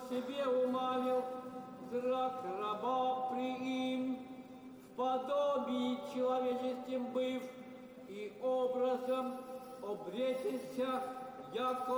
себе умалил зрак раба при им, в подобии человеческим быв, и образом обретися, яко